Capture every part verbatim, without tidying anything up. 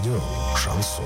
Радио «Шансон».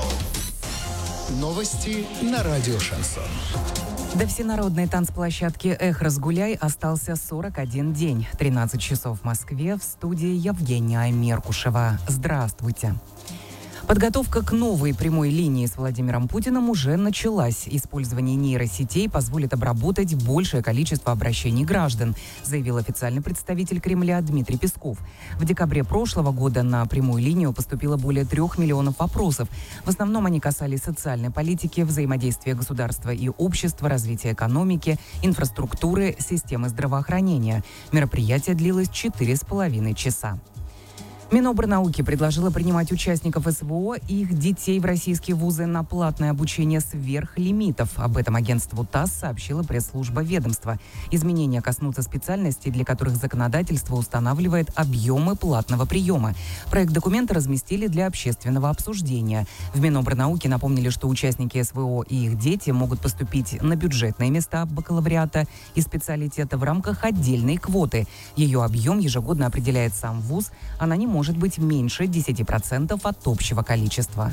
Новости на радио «Шансон». До всенародной танцплощадки «Эх, разгуляй» остался сорок один день. тринадцать часов в Москве. В студии Евгения Меркушева. Здравствуйте. Подготовка к новой прямой линии с Владимиром Путиным уже началась. Использование нейросетей позволит обработать большее количество обращений граждан, заявил официальный представитель Кремля Дмитрий Песков. В декабре прошлого года на прямую линию поступило более трех миллионов вопросов. В основном они касались социальной политики, взаимодействия государства и общества, развития экономики, инфраструктуры, системы здравоохранения. Мероприятие длилось четыре с половиной часа. Минобрнауки предложила принимать участников СВО и их детей в российские вузы на платное обучение сверх лимитов. Об этом агентству ТАСС сообщила пресс-служба ведомства. Изменения коснутся специальностей, для которых законодательство устанавливает объемы платного приема. Проект документа разместили для общественного обсуждения. В Минобрнауки напомнили, что участники СВО и их дети могут поступить на бюджетные места бакалавриата и специалитета в рамках отдельной квоты. Ее объем ежегодно определяет сам вуз, она не может быть меньше десяти процентов от общего количества.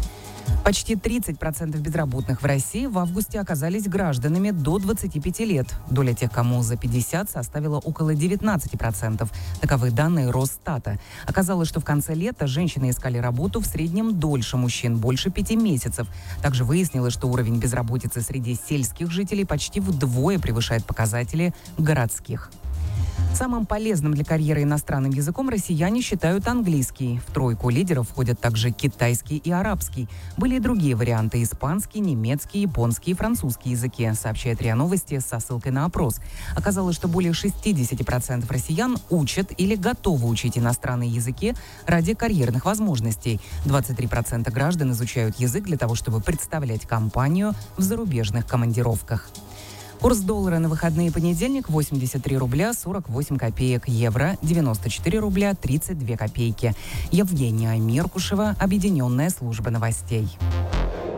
Почти тридцать процентов безработных в России в августе оказались гражданами до двадцати пяти лет. Доля тех, кому за пятьдесят, составила около девятнадцати процентов. Таковы данные Росстата. Оказалось, что в конце лета женщины искали работу в среднем дольше мужчин, больше пяти месяцев. Также выяснилось, что уровень безработицы среди сельских жителей почти вдвое превышает показатели городских. Самым полезным для карьеры иностранным языком россияне считают английский. В тройку лидеров входят также китайский и арабский. Были и другие варианты – испанский, немецкий, японский и французский языки, сообщает РИА Новости со ссылкой на опрос. Оказалось, что более шестьдесят процентов россиян учат или готовы учить иностранные языки ради карьерных возможностей. двадцать три процента граждан изучают язык для того, чтобы представлять компанию в зарубежных командировках. Курс доллара на выходные понедельник – восемьдесят три рубля сорок восемь копеек, евро – девяносто четыре рубля тридцать две копейки. Евгения Меркушева, Объединенная служба новостей.